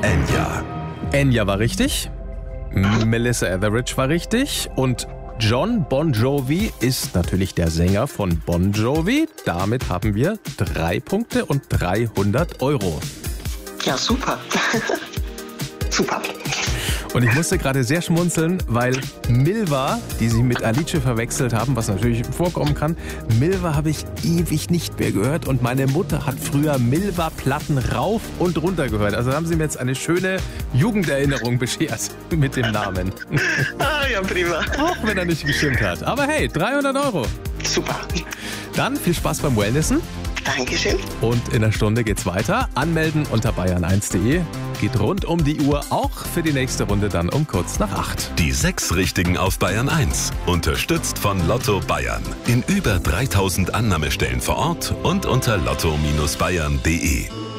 Enya. Enya war richtig. Melissa Etheridge war richtig. Und John Bon Jovi ist natürlich der Sänger von Bon Jovi. Damit haben wir 3 Punkte und 300 Euro. Ja, super. Super. Und ich musste gerade sehr schmunzeln, weil Milva, die Sie mit Alice verwechselt haben, was natürlich vorkommen kann, Milva habe ich ewig nicht mehr gehört und meine Mutter hat früher Milva-Platten rauf und runter gehört. Also haben Sie mir jetzt eine schöne Jugenderinnerung beschert mit dem Namen. Ah, ja, prima. Auch wenn er nicht gestimmt hat. Aber hey, 300 Euro. Super. Dann viel Spaß beim Wellnessen. Dankeschön. Und in einer Stunde geht's weiter. Anmelden unter bayern1.de. Geht rund um die Uhr, auch für die nächste Runde dann um kurz nach 8. Die 6 Richtigen auf Bayern 1. Unterstützt von Lotto Bayern. In über 3000 Annahmestellen vor Ort und unter lotto-bayern.de.